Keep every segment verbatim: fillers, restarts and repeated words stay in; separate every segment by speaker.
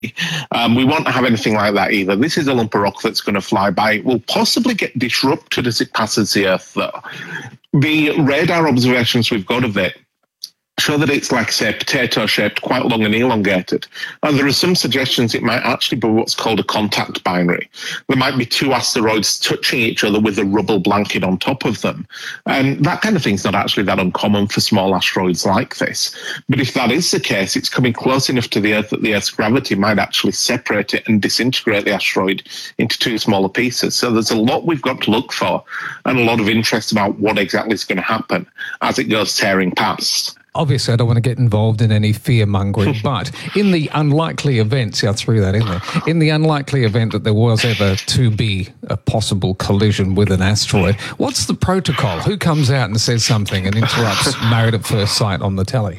Speaker 1: Um, we won't have anything like that either. This is a lump of rock that's going to fly by. It will possibly get disrupted as it passes the Earth, though. The radar observations we've got of it show that it's, like, say, potato-shaped, quite long and elongated. And there are some suggestions it might actually be what's called a contact binary. There might be two asteroids touching each other with a rubble blanket on top of them. And that kind of thing's not actually that uncommon for small asteroids like this. But if that is the case, it's coming close enough to the Earth that the Earth's gravity might actually separate it and disintegrate the asteroid into two smaller pieces. So there's a lot we've got to look for and a lot of interest about what exactly is going to happen as it goes tearing past.
Speaker 2: Obviously, I don't want to get involved in any fear-mongering, but in the unlikely event, see, I threw that in there, in the unlikely event that there was ever to be a possible collision with an asteroid, what's the protocol? Who comes out and says something and interrupts Married at First Sight on the telly?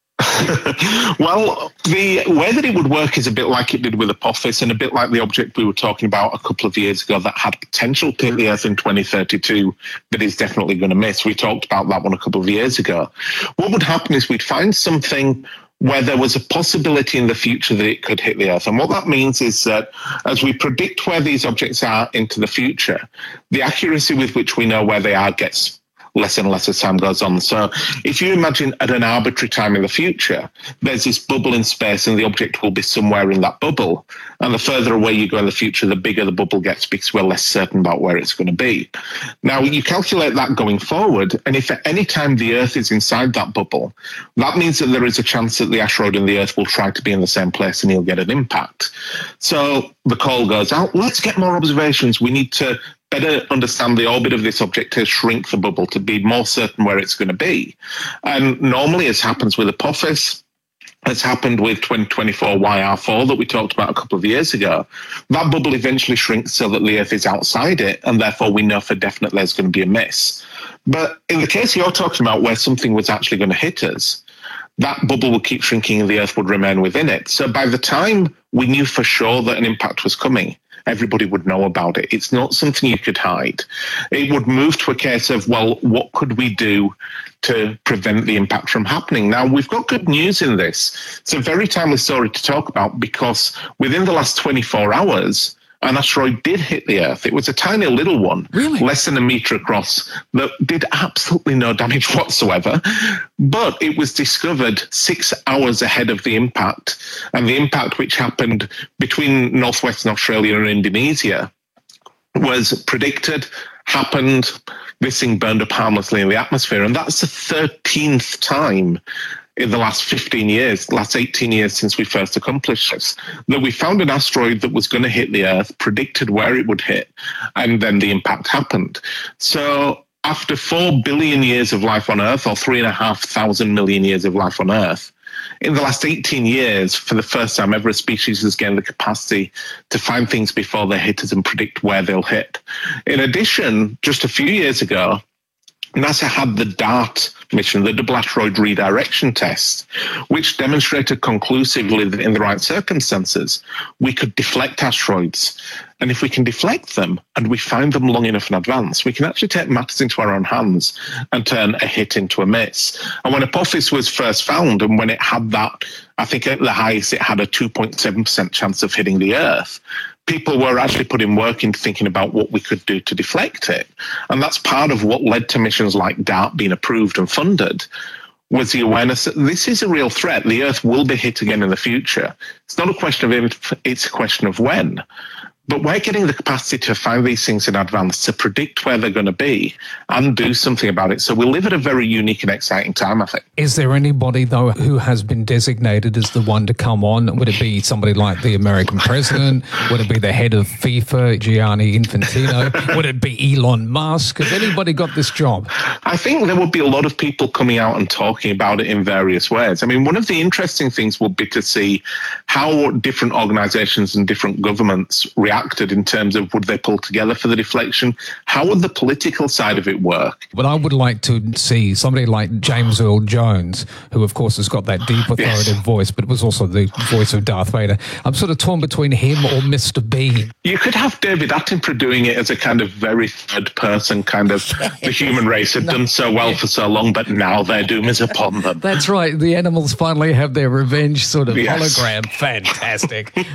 Speaker 1: Well, the way that it would work is a bit like it did with Apophis and a bit like the object we were talking about a couple of years ago that had potential to hit the Earth in twenty thirty-two, but is definitely going to miss. We talked about that one a couple of years ago. What would happen is we'd find something where there was a possibility in the future that it could hit the Earth. And what that means is that as we predict where these objects are into the future, the accuracy with which we know where they are gets less and less as time goes on. So if you imagine at an arbitrary time in the future, there's this bubble in space and the object will be somewhere in that bubble. And the further away you go in the future, the bigger the bubble gets because we're less certain about where it's going to be. Now, you calculate that going forward, and if at any time the Earth is inside that bubble, that means that there is a chance that the asteroid and the Earth will try to be in the same place and you'll get an impact. So the call goes out, let's get more observations. We need to better understand the orbit of this object to shrink the bubble, to be more certain where it's going to be. And normally, as happens with Apophis, as happened with twenty twenty-four Y R four that we talked about a couple of years ago, that bubble eventually shrinks so that the Earth is outside it, and therefore we know for definite there's going to be a miss. But in the case you're talking about where something was actually going to hit us, that bubble would keep shrinking and the Earth would remain within it. So by the time we knew for sure that an impact was coming, everybody would know about it. It's not something you could hide. It would move to a case of, well, what could we do to prevent the impact from happening? Now, we've got good news in this. It's a very timely story to talk about because within the last twenty-four hours, an asteroid did hit the Earth. It was a tiny little one,
Speaker 2: really?
Speaker 1: less than a metre across, that did absolutely no damage whatsoever. But it was discovered six hours ahead of the impact. And the impact, which happened between northwestern Australia and Indonesia, was predicted, happened. This thing burned up harmlessly in the atmosphere. And that's the thirteenth time in the last fifteen years, last eighteen years since we first accomplished this, that we found an asteroid that was going to hit the Earth, predicted where it would hit, and then the impact happened. So after four billion years of life on Earth, or three and a half thousand million years of life on Earth, in the last eighteen years, for the first time ever, a species has gained the capacity to find things before they hit us and predict where they'll hit. In addition, just a few years ago, NASA had the DART mission, the Double Asteroid Redirection Test, which demonstrated conclusively that in the right circumstances, we could deflect asteroids. And if we can deflect them and we find them long enough in advance, we can actually take matters into our own hands and turn a hit into a miss. And when Apophis was first found, and when it had that, I think at the highest, it had a two point seven percent chance of hitting the Earth, people were actually putting work into thinking about what we could do to deflect it. And that's part of what led to missions like DART being approved and funded, was the awareness that this is a real threat. The Earth will be hit again in the future. It's not a question of if, it's a question of when. But we're getting the capacity to find these things in advance, to predict where they're going to be and do something about it. So we live at a very unique and exciting time, I think.
Speaker 2: Is there anybody, though, who has been designated as the one to come on? Would it be somebody like the American president? Would it be the head of FIFA, Gianni Infantino? Would it be Elon Musk? Has anybody got this job?
Speaker 1: I think there would be a lot of people coming out and talking about it in various ways. I mean, one of the interesting things would be to see how different organizations and different governments react reacted in terms of would they pull together for the deflection? How would the political side of it work?
Speaker 2: But I would like to see somebody like James Earl Jones, who of course has got that deep authoritative yes. voice, but was also the voice of Darth Vader. I'm sort of torn between him or Mister Bean.
Speaker 1: You could have David Attenborough doing it as a kind of very third person kind of yes. the human race had no. done so well for so long, but now their doom is upon them.
Speaker 2: That's right. The animals finally have their revenge sort of
Speaker 1: yes.
Speaker 2: hologram. Fantastic.